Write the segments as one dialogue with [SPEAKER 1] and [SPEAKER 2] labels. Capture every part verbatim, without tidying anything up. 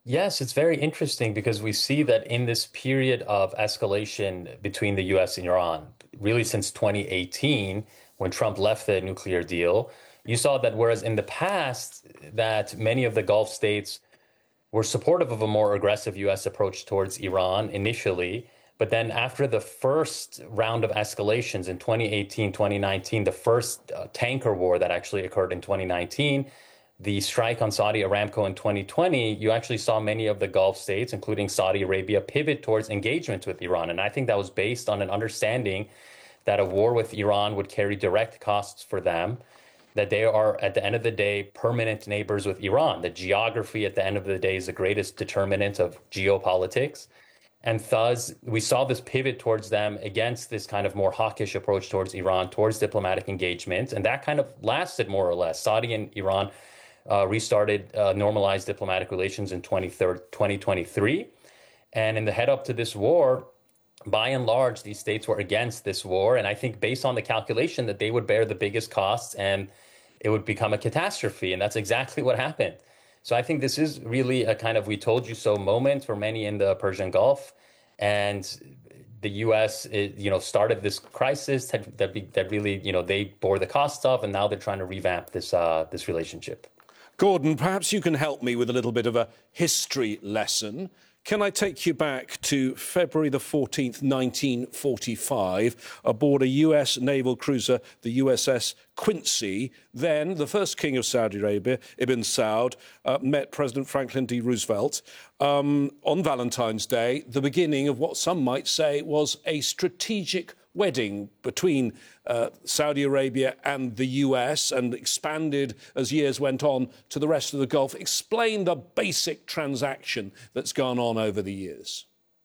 [SPEAKER 1] Yes, it's very interesting because we see that in this period of escalation between the U S and Iran, really since twenty eighteen, when Trump left the nuclear deal, you saw that whereas in the past that many of the Gulf states were supportive of a more aggressive U S approach towards Iran initially, but then after the first round of escalations in twenty eighteen, twenty nineteen, the first uh, tanker war that actually occurred in twenty nineteen, the strike on Saudi Aramco in twenty twenty, you actually saw many of the Gulf states, including Saudi Arabia, pivot towards engagement with Iran. And I think that was based on an understanding that a war with Iran would carry direct costs for them, that they are, at the end of the day, permanent neighbors with Iran. The geography, at the end of the day, is the greatest determinant of geopolitics. And thus, we saw this pivot towards them against this kind of more hawkish approach towards Iran, towards diplomatic engagement. And that kind of lasted more or less. Saudi and Iran uh, restarted uh, normalized diplomatic relations in twenty twenty-three. And in the head up to this war, by and large, these states were against this war. And I think based on the calculation that they would bear the biggest costs and it would become a catastrophe. And that's exactly what happened. So I think this is really a kind of we told you so moment for many in the Persian Gulf. And the U S, it, you know, started this crisis that, that, be, that really, you know, they bore the costs of. And now they're trying to revamp this, uh, this relationship.
[SPEAKER 2] Gordon, perhaps you can help me with a little bit of a history lesson. Can I take you back to February the fourteenth, nineteen forty-five, aboard a U S naval cruiser, the U S S Quincy? Then the first king of Saudi Arabia, Ibn Saud, uh, met President Franklin D. Roosevelt um, on Valentine's Day, the beginning of what some might say was a strategic wedding between uh, Saudi Arabia and the U S, and expanded as years went on to the rest of the Gulf. Explain the basic transaction that's gone on over the years.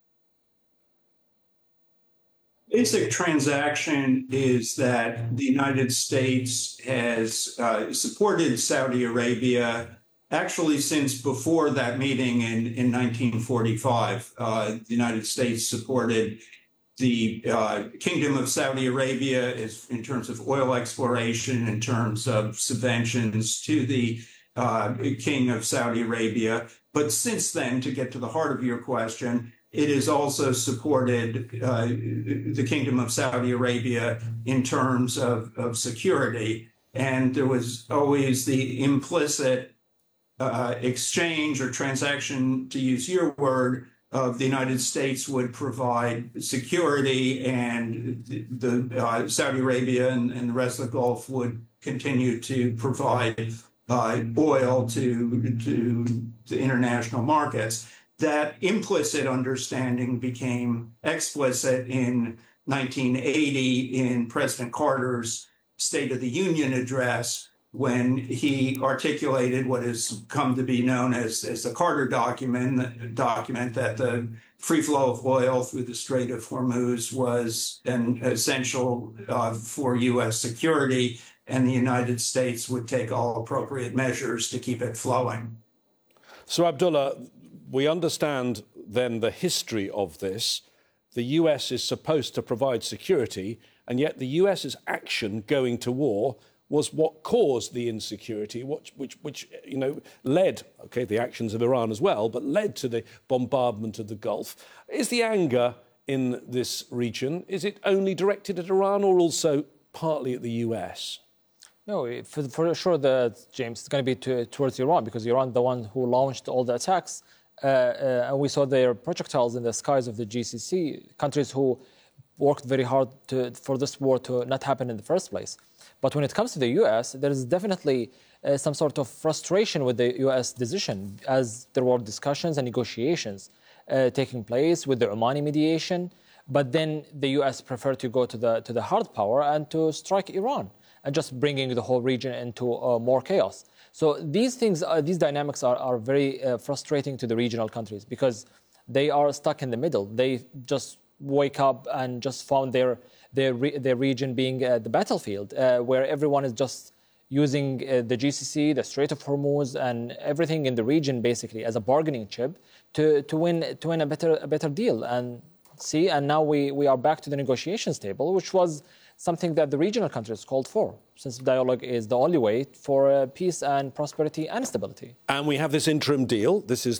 [SPEAKER 3] Basic transaction is that the United States has uh, supported Saudi Arabia actually since before that meeting in, in nineteen forty-five. Uh, the United States supported the uh, Kingdom of Saudi Arabia is in terms of oil exploration, in terms of subventions to the uh, King of Saudi Arabia. But since then, to get to the heart of your question, it has also supported uh, the Kingdom of Saudi Arabia in terms of, of security. And there was always the implicit uh, exchange or transaction, to use your word, of the United States would provide security, and the, the uh, Saudi Arabia and, and the rest of the Gulf would continue to provide uh, oil to, to the international markets. That implicit understanding became explicit in nineteen eighty in President Carter's State of the Union address, when he articulated what has come to be known as, as the Carter document, document that the free flow of oil through the Strait of Hormuz was an essential uh, for U S security, and the United States would take all appropriate measures to keep it flowing.
[SPEAKER 2] So, Abdullah, we understand then the history of this. The U S is supposed to provide security, and yet the US's action going to war was what caused the insecurity, which, which, which, you know, led, OK, the actions of Iran as well, but led to the bombardment of the Gulf. Is the anger in this region, is it only directed at Iran or also partly at the U S?
[SPEAKER 4] No, for, for sure, the, James, it's going to be to, towards Iran, because Iran the one who launched all the attacks. Uh, uh, and we saw their projectiles in the skies of the G C C, countries who worked very hard to, for this war to not happen in the first place. But when it comes to the U S, there is definitely uh, some sort of frustration with the U S decision, as there were discussions and negotiations uh, taking place with the Omani mediation. But then the U S preferred to go to the to the hard power and to strike Iran, and just bringing the whole region into uh, more chaos. So these things, uh, these dynamics are, are very uh, frustrating to the regional countries, because they are stuck in the middle. They just wake up and just found their their, re their region being uh, the battlefield, uh, where everyone is just using uh, the G C C, the Strait of Hormuz, and everything in the region basically as a bargaining chip to to win to win a better a better deal. And see, and now we we are back to the negotiations table, which was something that the regional countries called for, since dialogue is the only way for uh, peace and prosperity and stability.
[SPEAKER 2] And we have this interim deal. This is